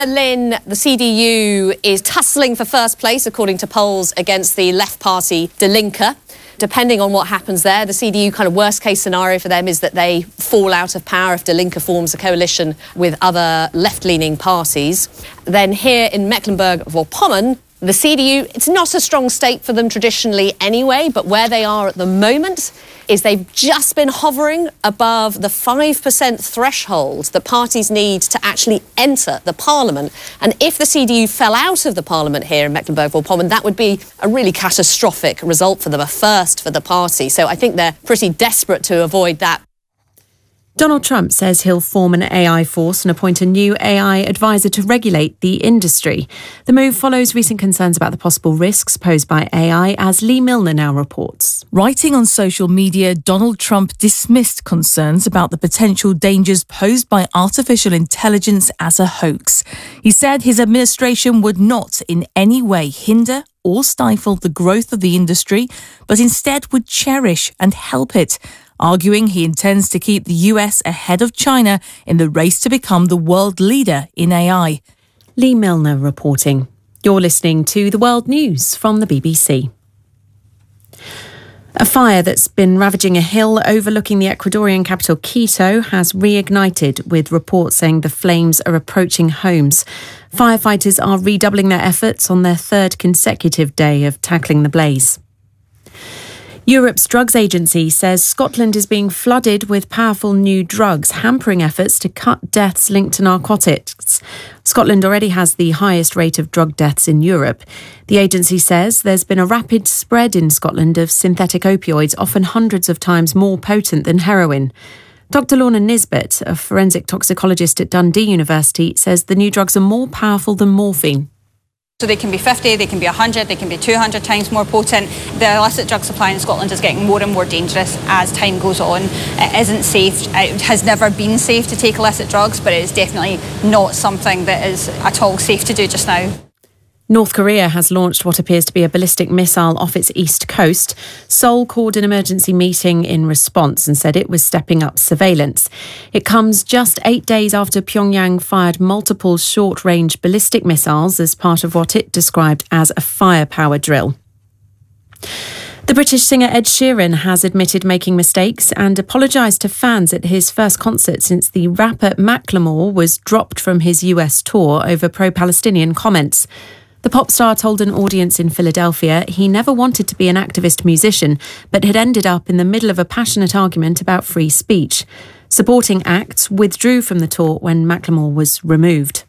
Berlin, the CDU is tussling for first place, according to polls, against the left party Die Linke. Depending on what happens there, the CDU kind of worst case scenario for them is that they fall out of power if Die Linke forms a coalition with other left-leaning parties. Then here in Mecklenburg-Vorpommern, the CDU, it's not a strong state for them traditionally anyway, but where they are at the moment is they've just been hovering above the 5% threshold that parties need to actually enter the parliament. And if the CDU fell out of the parliament here in Mecklenburg-Vorpommern, that would be a really catastrophic result for them, a first for the party. So I think they're pretty desperate to avoid that. Donald Trump says he'll form an AI force and appoint a new AI advisor to regulate the industry. The move follows recent concerns about the possible risks posed by AI, as Lee Milner now reports. Writing on social media, Donald Trump dismissed concerns about the potential dangers posed by artificial intelligence as a hoax. He said his administration would not in any way hinder or stifle the growth of the industry, but instead would cherish and help it, arguing he intends to keep the US ahead of China in the race to become the world leader in AI. Lee Milner reporting. You're listening to the World News from the BBC. A fire that's been ravaging a hill overlooking the Ecuadorian capital Quito has reignited, with reports saying the flames are approaching homes. Firefighters are redoubling their efforts on their third consecutive day of tackling the blaze. Europe's drugs agency says Scotland is being flooded with powerful new drugs, hampering efforts to cut deaths linked to narcotics. Scotland already has the highest rate of drug deaths in Europe. The agency says there's been a rapid spread in Scotland of synthetic opioids, often hundreds of times more potent than heroin. Dr. Lorna Nisbet, a forensic toxicologist at Dundee University, says the new drugs are more powerful than morphine. So they can be 50, they can be 100, they can be 200 times more potent. The illicit drug supply in Scotland is getting more and more dangerous as time goes on. It isn't safe. It has never been safe to take illicit drugs, but it is definitely not something that is at all safe to do just now. North Korea has launched what appears to be a ballistic missile off its east coast. Seoul called an emergency meeting in response and said it was stepping up surveillance. It comes just 8 days after Pyongyang fired multiple short-range ballistic missiles as part of what it described as a firepower drill. The British singer Ed Sheeran has admitted making mistakes and apologised to fans at his first concert since the rapper Macklemore was dropped from his US tour over pro-Palestinian comments. The pop star told an audience in Philadelphia he never wanted to be an activist musician, but had ended up in the middle of a passionate argument about free speech. Supporting acts withdrew from the tour when Macklemore was removed.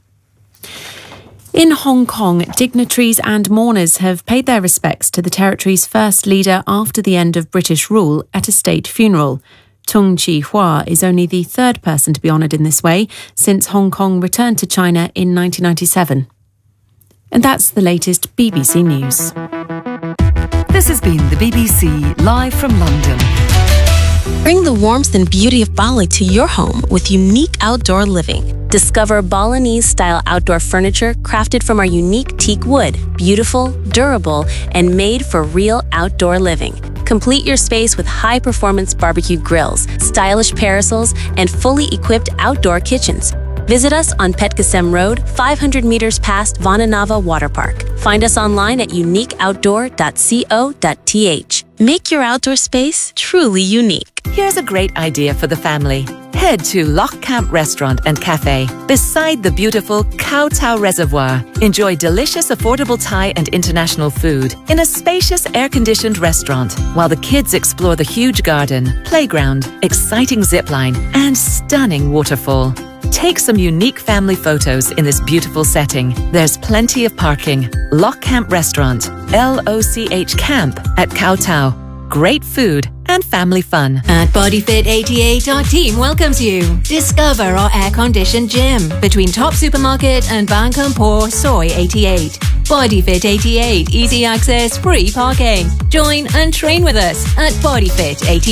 In Hong Kong, dignitaries and mourners have paid their respects to the territory's first leader after the end of British rule at a state funeral. Tung Chee-hwa is only the third person to be honoured in this way since Hong Kong returned to China in 1997. And that's the latest BBC News. This has been the BBC live from London. Bring the warmth and beauty of Bali to your home with unique outdoor living. Discover Balinese-style outdoor furniture crafted from our unique teak wood, beautiful, durable, and made for real outdoor living. Complete your space with high-performance barbecue grills, stylish parasols, and fully equipped outdoor kitchens. Visit us on Petkasem Road, 500 meters past Vananava Water Park. Find us online at uniqueoutdoor.co.th. Make your outdoor space truly unique. Here's a great idea for the family. Head to Loch Camp Restaurant and Cafe beside the beautiful Koh Tao Reservoir. Enjoy delicious, affordable Thai and international food in a spacious, air-conditioned restaurant while the kids explore the huge garden, playground, exciting zipline, and stunning waterfall. Take some unique family photos in this beautiful setting. There's plenty of parking. Loch Camp Restaurant, LOCH Camp at Koh Tao. Great food and family fun. At BodyFit 88, our team welcomes you. Discover our air-conditioned gym between Top Supermarket and Bankampur Soy 88. BodyFit 88, easy access, free parking. Join and train with us at BodyFit 88.